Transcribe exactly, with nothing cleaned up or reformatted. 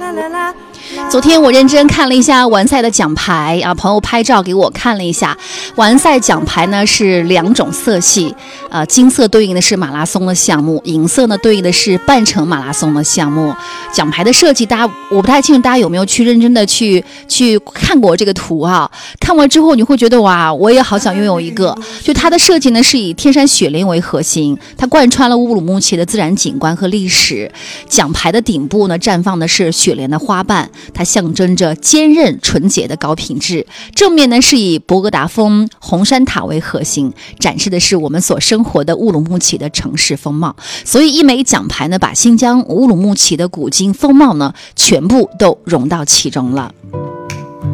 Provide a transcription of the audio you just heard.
昨天我认真看了一下完赛的奖牌啊，朋友拍照给我看了一下，完赛奖牌呢是两种色系，呃，金色对应的是马拉松的项目，银色呢对应的是半程马拉松的项目。奖牌的设计，大家我不太清楚大家有没有去认真的去去看过这个图啊？看完之后你会觉得哇，我也好想拥有一个。就它的设计呢是以天山雪莲为核心，它贯穿了乌鲁木齐的自然景观和历史。奖牌的顶部呢绽放的是雪莲的花瓣，它象征着坚韧纯洁的高品质。正面呢是以博格达峰红山塔为核心，展示的是我们所生活的乌鲁木齐的城市风貌。所以一枚奖牌呢把新疆乌鲁木齐的古今风貌呢全部都融到其中了。